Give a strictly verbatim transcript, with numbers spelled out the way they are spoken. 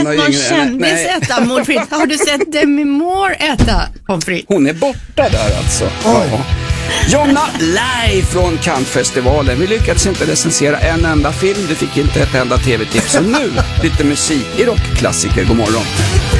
sett någon ingen, kändis nej. äta pommes frites? Har du sett Demi Moore äta pommes frites? Hon är borta där alltså. Ja. Jonna live från Cannes-festivalen. Vi lyckades inte recensera en enda film. Du fick inte ett enda tv-tips. Så nu lite musik i rockklassiker. God morgon.